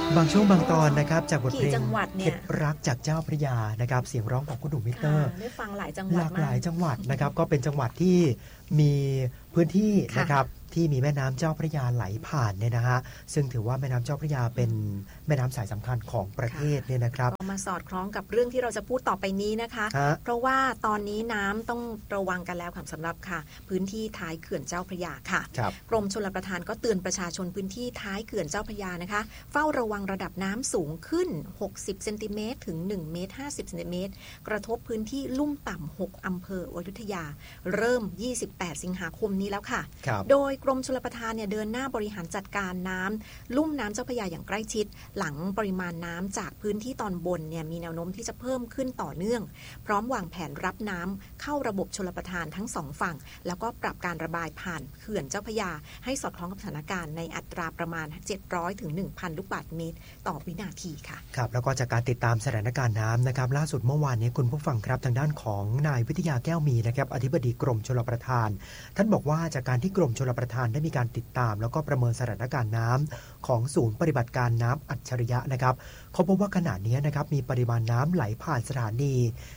บางช่วงบางตอนนะครับจากบทเพลงเคล็ดรักจากเจ้าพระยานะครับเสียงร้องของคุณหนุ่มมิเตอร์ได้ฟังหลายจังหวัดหลากหลายจังหวัดนะครับก็เป็นจังหวัดที่มีพื้นที่นะครับที่มีแม่น้ำเจ้าพระยาไหลผ่านเนี่ยนะฮะซึ่งถือว่าแม่น้ำเจ้าพระยาเป็นแม่น้ำสายสำคัญของประเทศเนี่ยนะครับก็มาสอดคล้องกับเรื่องที่เราจะพูดต่อไปนี้นะคะเพราะว่าตอนนี้น้ำต้องระวังกันแล้วค่ะสำหรับค่ะพื้นที่ท้ายเขื่อนเจ้าพระยาค่ะกรมชลประทานก็เตือนประชาชนพื้นที่ท้ายเขื่อนเจ้าพระยานะคะเฝ้าระวังระดับน้ำสูงขึ้น60เซนติเมตรถึง1เมตร50เซนติเมตรกระทบพื้นที่ลุ่มต่ำ6อำเภออยุธยาเริ่ม28สิงหาคมนี้แล้วค่ะโดยกรมชลประทานเนี่ยเดินหน้าบริหารจัดการน้ำลุ่มน้ำเจ้าพระยาอย่างใกล้ชิดหลังปริมาณน้ำจากพื้นที่ตอนบนเนี่ยมีแนวโน้มที่จะเพิ่มขึ้นต่อเนื่องพร้อมวางแผนรับน้ำเข้าระบบชลประทานทั้ง2ฝั่งแล้วก็ปรับการระบายผ่านเขื่อนเจ้าพระยาให้สอดคล้องกับสถานการณ์ในอัตราประมาณ700ถึง 1,000 ลูกบาศก์เมตรต่อวินาทีค่ะครับแล้วก็จากการติดตามสถานการณ์น้ำนะครับล่าสุดเมื่อวานนี้คุณผู้ฟังครับทางด้านของนายวิทยาแก้วมีนะครับอธิบดีกรมชลประทานท่านบอกว่าจากการที่กรมชลประทานได้มีการติดตามแล้วก็ประเมินสถานการณ์น้ำของศูนย์ปฏิบัติการน้ำอัจฉริยะนะครับเขาพบว่าขณะนี้นะครับมีปริมาณน้ำไหลผ่านสถานี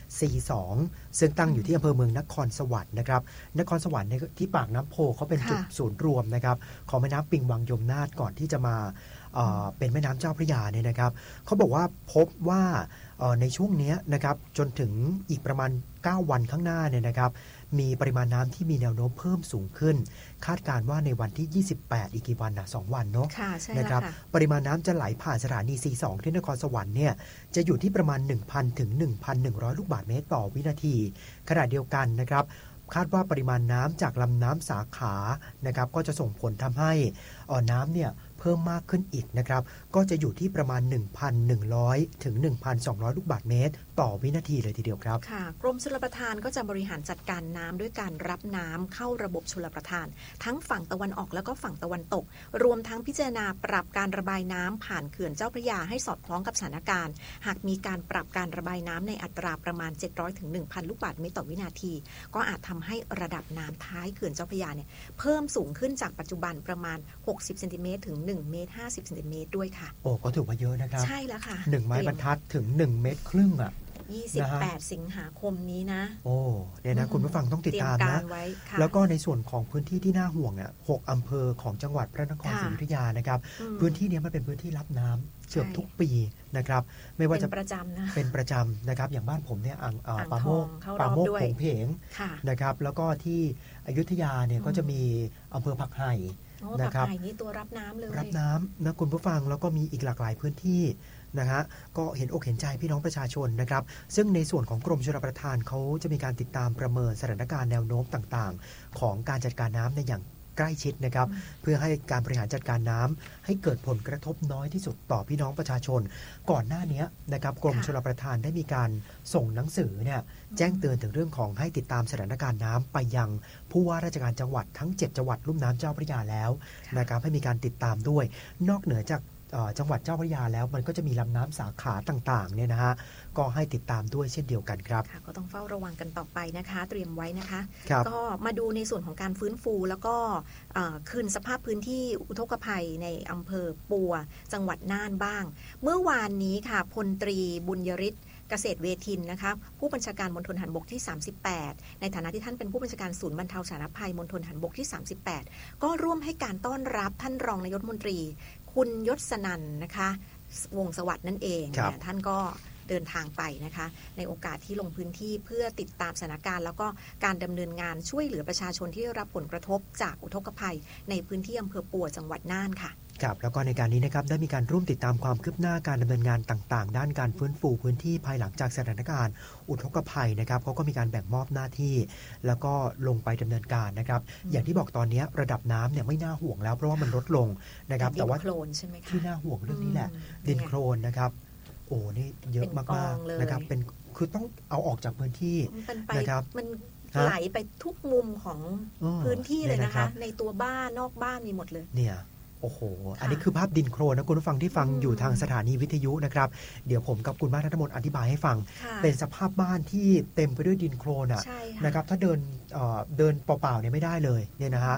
C2 ซึ่งตั้งอยู่ที่อำเภอเมืองนครสวรรค์นะครับนครสวรรค์ที่ปากน้ำโพเขาเป็นจุดศูนย์รวมนะครับของแม่น้ำปิงวังยมนาถก่อนที่จะมาเป็นแม่น้ำเจ้าพระยาเนี่ยนะครับเขาบอกว่าพบว่าในช่วงนี้นะครับจนถึงอีกประมาณ9วันข้างหน้าเนี่ยนะครับมีปริมาณน้ำที่มีแนวโน้มเพิ่มสูงขึ้นคาดการว่าในวันที่28อีกกี่วันนะ2วันเนาะนะครับปริมาณน้ำจะไหลผ่านสถานี C2 ที่นครสวรรค์เนี่ยจะอยู่ที่ประมาณ 1,000 ถึง 1,100 ลูกบาศก์เมตรต่อวินาทีขณะเดียวกันนะครับคาดว่าปริมาณน้ำจากลำน้ำสาขานะครับก็จะส่งผลทำให้น้ำเนี่ยเพิ่มมากขึ้นอีกนะครับก็จะอยู่ที่ประมาณ 1,100 ถึง 1,200 ลูกบาศก์เมตรต่อวินาทีเลยทีเดียวครับค่ะกรมชลประทานก็จะบริหารจัดการน้ำด้วยการรับน้ำเข้าระบบชลประทานทั้งฝั่งตะวันออกแล้วก็ฝั่งตะวันตกรวมทั้งพิจารณาปรับการระบายน้ำผ่านเขื่อนเจ้าพระยาให้สอดคล้องกับสถานการณ์หากมีการปรับการระบายน้ำในอัตราประมาณ700 ถึง 1,000 ลูกบาศก์เมตรต่อวินาทีก็อาจทำให้ระดับน้ำท้ายเขื่อนเจ้าพระยาเนี่ยเพิ่มสูงขึ้นจากปัจจุบันประมาณ60เซนติเมตรถึง1เมตร50เซนติเมตรด้วยค่ะโอ้ก็ถือว่าเยอะนะครับใช่แล้วค่ะ 1ไม้บรรทัดถึง1เมตรครึ่งอ่ะ 28สิงหาคมนี้นะโอ้เนี่ยนะคุณผู้ฟังต้องติดตามนะแล้วก็ในส่วนของพื้นที่ที่น่าห่วงเนี่ย6อำเภอของจังหวัดพระนครศรีอยุธยานะครับพื้นที่นี้มันเป็นพื้นที่รับน้ำเกือบทุกปีนะครับไม่ว่าจะเป็นประจำนะเป็นประจำนะครับอย่างบ้านผมเนี่ยป่าโมกโผงเพงนะครับแล้วก็ที่อยุธยาเนี่ยก็จะมีอำเภอผักไห่นะครับนี่ตัวรับน้ำเลยรับน้ำนะคุณผู้ฟังแล้วก็มีอีกหลากหลายพื้นที่นะฮะก็เห็นอกเห็นใจพี่น้องประชาชนนะครับซึ่งในส่วนของกรมชลประทานเขาจะมีการติดตามประเมินสถานการณ์แนวโน้มต่างๆของการจัดการน้ำในอย่างใกล้ชิดนะครับเพื่อให้การบริหารจัดการน้ำให้เกิดผลกระทบน้อยที่สุดต่อพี่น้องประชาชนก่อนหน้านี้นะครับกรมชลประทานได้มีการส่งหนังสือเนี่ยแจ้งเตือนถึงเรื่องของให้ติดตามสถานการณ์น้ำไปยังผู้ว่าราชการจังหวัดทั้ง7จังหวัดลุ่มน้ำเจ้าพระยาแล้วนะครับให้มีการติดตามด้วยนอกเหนือจากจังหวัดเจ้าพระยาแล้วมันก็จะมีลำน้ำสาขาต่างๆเนี่ยนะฮะก็ให้ติดตามด้วยเช่นเดียวกันครับก็ต้องเฝ้าระวังกันต่อไปนะคะเตรียมไว้นะคะก็มาดูในส่วนของการฟื้นฟูแล้วก็คืนสภาพพื้นที่อุทกภัยในอำเภอปัวจังหวัดน่านบ้างเมื่อวานนี้ค่ะพลตรีบุญยฤทธิ์เกษตรเวทินนะคะผู้บัญชาการมณฑลทหารบกที่38ในฐานะที่ท่านเป็นผู้บัญชาการศูนย์บรรเทาสาธารณภัยมณฑลทหารบกที่38ก็ร่วมให้การต้อนรับท่านรองนายกรัฐมนตรีคุณยศนันท์นะคะวงศ์สวัสดิ์นั่นเองท่านก็เดินทางไปนะคะในโอกาสที่ลงพื้นที่เพื่อติดตามสถานการณ์แล้วก็การดำเนินงานช่วยเหลือประชาชนที่ได้รับผลกระทบจากอุทกภัยในพื้นที่อำเภอปัวจังหวัดน่านค่ะครับแล้วก็ในการนี้นะครับได้มีการร่วมติดตามความคืบหน้าการดำเนินงานต่างๆด้านการฟื้นฟูพื้นที่ภายหลังจากสถานการณ์อุทกภัยนะครับเขาก็มีการแบ่งมอบหน้าที่แล้วก็ลงไปดำเนินการนะครับอย่างที่บอกตอนนี้ระดับน้ำเนี่ยไม่น่าห่วงแล้วเพราะว่ามันลดลงนะครับแต่ว่าที่น่าห่วงเรื่องนี้แหละดินโคลนนะครับโอ้นี่เยอะมากๆนะครับเป็นคือต้องเอาออกจากพื้นที่นะครับมันไหลไปทุกมุมของพื้นที่เลยนะคะในตัวบ้านนอกบ้านมีหมดเลยเนี่ยโอ้โหอันนี้คือภาพดินโคลนนะคุณผู้ฟังที่ฟังอยู่ทางสถานีวิทยุนะครับเดี๋ยวผมกับคุณบ้านรัฐมนตรีอธิบายให้ฟังเป็นสภาพบ้านที่เต็มไปด้วยดินโคลนนะครับถ้าเดินเปล่าๆเนี่ยไม่ได้เลยเนี่ยนะฮะ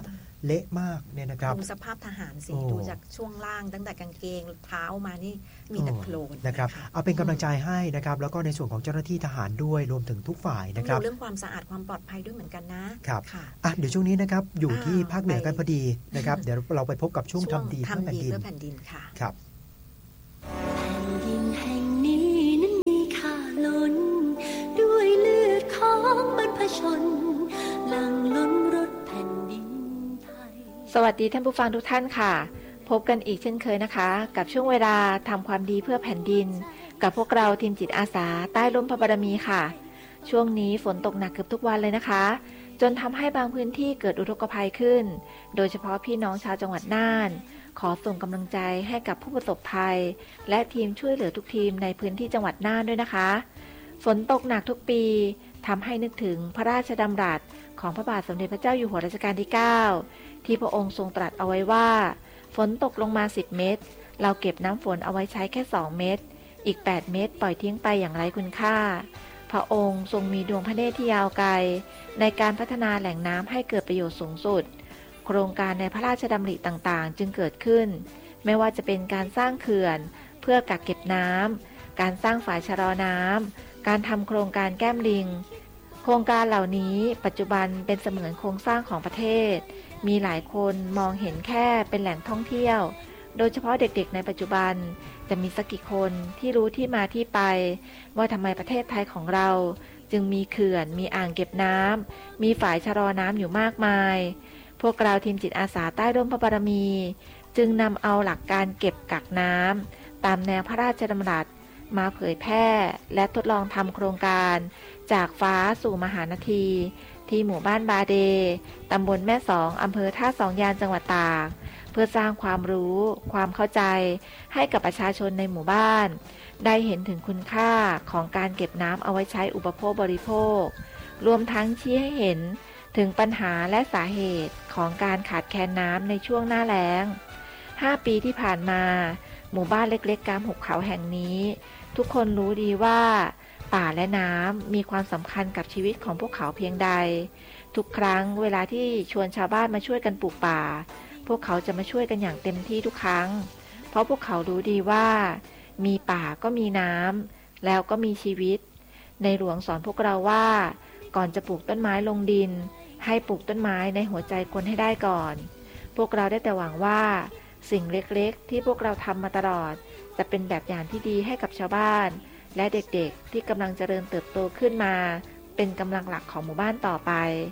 เละมากเนี่ยนะครับดูสภาพทหารสิดูจากช่วงล่างตั้งแต่กางเกงเท้ามานี่มีแต่โคลนนะครับเอาเป็นกำลังใจให้นะครับแล้วก็ในส่วนของเจ้าหน้าที่ทหารด้วยรวมถึงทุกฝ่ายนะครับเรื่องความสะอาดความปลอดภัยด้วยเหมือนกันนะครับเดี๋ยวช่วงนี้นะครับอยู่ที่ภาคเหนือกันพอดีนะครับเดี๋ยวเราไปพบกับช่วงทำดีเพื่อแผ่นดินค่ะครับแผ่นดินแห่งนี้นั้นมีค่าล้นด้วยเลือดของบรรพชนหลั่งล้นรถแผ่นดินไทยสวัสดีท่านผู้ฟังทุกท่านค่ะพบกันอีกเช่นเคยนะคะกับช่วงเวลาทำความดีเพื่อแผ่นดินกับพวกเราทีมจิตอาสาใต้ร่มพระบารมีค่ะช่วงนี้ฝนตกหนักเกือบทุกวันเลยนะคะจนทำให้บางพื้นที่เกิดอุทกภัยขึ้นโดยเฉพาะพี่น้องชาวจังหวัดน่านขอส่งกำลังใจให้กับผู้ประสบภัยและทีมช่วยเหลือทุกทีมในพื้นที่จังหวัดน่านด้วยนะคะฝนตกหนักทุกปีทำให้นึกถึงพระราชดำรัสของพระบาทสมเด็จพระเจ้าอยู่หัวรัชกาลที่ 9ที่พระองค์ทรงตรัสเอาไว้ว่าฝนตกลงมา10 เม็ดเราเก็บน้ำฝนเอาไว้ใช้แค่2 เม็ดอีก8 เม็ดปล่อยทิ้งไปอย่างไร้คุณค่าพระองค์ทรงมีดวงพระเนตรที่ยาวไกลในการพัฒนาแหล่งน้ำให้เกิดประโยชน์สูงสุดโครงการในพระราชดำริต่างๆจึงเกิดขึ้นไม่ว่าจะเป็นการสร้างเขื่อนเพื่อกักเก็บน้ำการสร้างฝายชะลอน้ำการทำโครงการแก้มลิงโครงการเหล่านี้ปัจจุบันเป็นเสมือนโครงสร้างของประเทศมีหลายคนมองเห็นแค่เป็นแหล่งท่องเที่ยวโดยเฉพาะเด็กๆในปัจจุบันจะมีสักกี่คนที่รู้ที่มาที่ไปว่าทำไมประเทศไทยของเราจึงมีเขื่อนมีอ่างเก็บน้ำมีฝายชะลอน้ำอยู่มากมายพวกเราทีมจิตอาสาใต้ร่มพระบารมีจึงนำเอาหลักการเก็บกักน้ำตามแนวพระราชดำรัสมาเผยแพร่และทดลองทำโครงการจากฟ้าสู่มหานาทีที่หมู่บ้านบาเดตำบลแม่สองอำเภอท่าสองยานจังหวัดตากเพื่อสร้างความรู้ความเข้าใจให้กับประชาชนในหมู่บ้านได้เห็นถึงคุณค่าของการเก็บน้ำเอาไว้ใช้อุปโภคบริโภครวมทั้งชี้ให้เห็นถึงปัญหาและสาเหตุของการขาดแคลนน้ำในช่วงหน้าแล้ง5 ปีที่ผ่านมาหมู่บ้านเล็กๆกลางหุบเขาแห่งนี้ทุกคนรู้ดีว่าป่าและน้ำมีความสำคัญกับชีวิตของพวกเขาเพียงใดทุกครั้งเวลาที่ชวนชาวบ้านมาช่วยกันปลูกป่าพวกเขาจะมาช่วยกันอย่างเต็มที่ทุกครั้งเพราะพวกเขารู้ดีว่ามีป่าก็มีน้ำแล้วก็มีชีวิตในหลวงสอนพวกเราว่าก่อนจะปลูกต้นไม้ลงดินให้ปลูกต้นไม้ในหัวใจคนให้ได้ก่อนพวกเราได้แต่หวังว่าสิ่งเล็กๆที่พวกเราทำมาตลอดจะเป็นแบบอย่างที่ดีให้กับชาวบ้านและเด็กๆที่กำลังเจริญเติบโตขึ้นมาเป็นกำลังหลักของหมู่บ้านต่อไป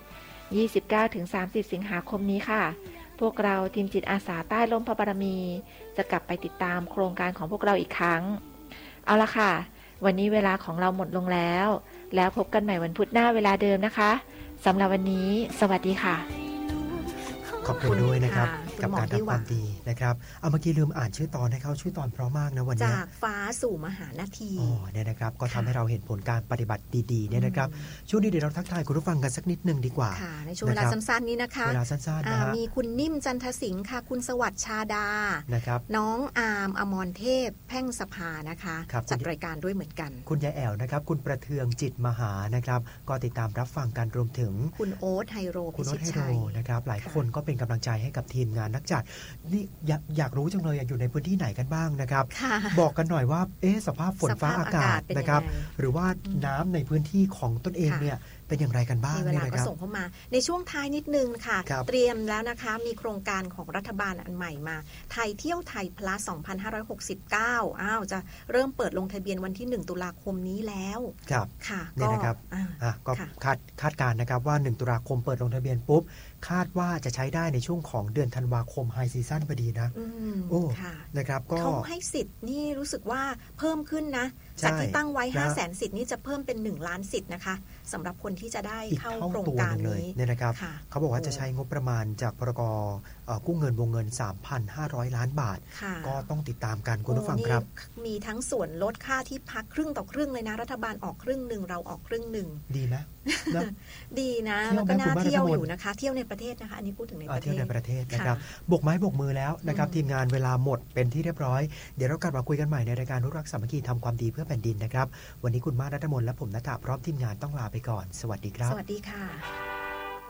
29-30 สิงหาคมนี้ค่ะพวกเราทีมจิตอาสาใต้ร่มพระบารมีจะกลับไปติดตามโครงการของพวกเราอีกครั้งเอาละค่ะวันนี้เวลาของเราหมดลงแล้วพบกันใหม่วันพุธหน้าเวลาเดิมนะคะสำหรับวันนี้สวัสดีค่ะขอบคุณด้วยนะครับกับการทำความดีนะครับเอาเมื่อกี้ลืมอ่านชื่อตอนให้เขาชื่อตอนเพราะมากนะวันนี้จากฟ้าสู่มหานาทีเนี่ยนะครับก็ทำให้เราเห็นผลการปฏิบัติดีๆเนี่ยนะครับช่วงนี้เดี๋ยวเราทักทายคุณผู้ฟังกันสักนิดนึงดีกว่าในช่วงเวลาสั้นๆนี้นะคะเวลาสั้นๆนะฮะมีคุณนิ่มจันทสิงห์ค่ะคุณสวัสดิ์ชาดานะครับน้องอาร์มอมรเทพแพ่งสภานะคะจัดรายการด้วยเหมือนกันคุณยายแอ๋วนะครับคุณประเทืองจิตมหานะครับก็ติดตามรับฟังกันรวมถึงคุณโอ๊ตไฮโรคุณโอ๊ตไฮโรนะครับหลายคนก็เป็นกำลังใจให้กับทีมงานนักจัดนี่อยากรู้จังเลยอยู่ในพื้นที่ไหนกันบ้างนะครับบอกกันหน่อยว่าสภาพฝนฟ้าอากาศนะครับหรือว่าน้ำในพื้นที่ของตนเองเนี่ยเป็นอย่างไรกันบ้างมีเวลาก็ส่งเข้ามาในช่วงท้ายนิดนึงค่ะเตรียมแล้วนะคะมีโครงการของรัฐบาลอันใหม่มาไทยเที่ยวไทย plus 2569จะเริ่มเปิดลงทะเบียนวันที่1ตุลาคมนี้แล้วครับค่ะนี่นะครับก็คาดการณ์นะครับว่า1ตุลาคมเปิดลงทะเบียนปุ๊บคาดว่าจะใช้ได้ในช่วงของเดือนธันวาคมไฮซีซั่นพอดีนะนะครับก็เขาให้สิทธิ์นี่รู้สึกว่าเพิ่มขึ้นนะจากที่ตั้งไว้ 500,000 สิทธิ์นี่จะเพิ่มเป็น1ล้านสิทธิ์นะคะสำหรับคนที่จะได้เข้าโครงการนี้เนี่ยนะครับเขาบอกว่าจะใช้งบประมาณจากพรก.กู้เงินวงเงิน 3,500 ล้านบาทก็ต้องติดตามกันคุณผู้ฟังครับมีทั้งส่วนลดค่าที่พักครึ่งต่อครึ่งเลยนะรัฐบาลออกครึ่งนึงเราออกครึ่งนึงดีไหมดีนะแล้วก็น่าเที่ยวอยู่นะคะเที่ยวในประเทศนะคะอันนี้พูดถึงในประเทศเที่ยวในประเทศนะครับบกไม้บกมือแล้วนะครับทีมงานเวลาหมดเป็นที่เรียบร้อยเดี๋ยวเรากลับมาคุยกันใหม่ในรายการรู้รักสามัคคีทำความดีเพื่อแผ่นดินนะครับวันนี้คุณมารัตมนและผมณฐาพร้อมทีมงานต้องลาไปก่อนสวัสดีครับสวัสดีค่ะ